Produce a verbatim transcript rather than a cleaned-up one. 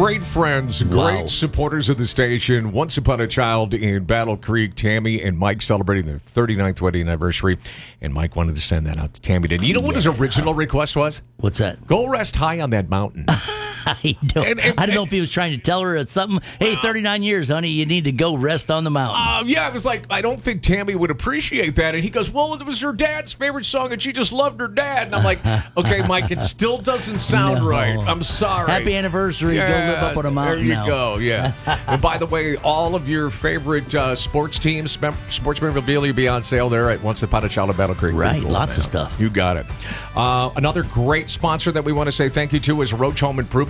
Great friends, great Wow. supporters of the station. Once Upon a Child in Battle Creek, Tammy and Mike celebrating their thirty-ninth wedding anniversary. And Mike wanted to send that out to Tammy. Did you know what his original request was? What's that? Go rest high on that mountain. I don't, And- and- I don't know if he was trying to tell her it's something. Hey, thirty-nine years, honey, you need to go rest on the mountain. Uh, yeah, I was like, I don't think Tammy would appreciate that. And he goes, well, it was her dad's favorite song, and she just loved her dad. And I'm like, okay, Mike, it still doesn't sound No. right. I'm sorry. Happy anniversary. Go live up on a mountain There you now. go, yeah. And by the way, all of your favorite uh, sports teams, mem- sports memorabilia will be on sale there at Once Upon a Child at Battle Creek. Right, Pretty cool, lots man. of stuff. You got it. Uh, another great sponsor that we want to say thank you to is Roach Home Improvement.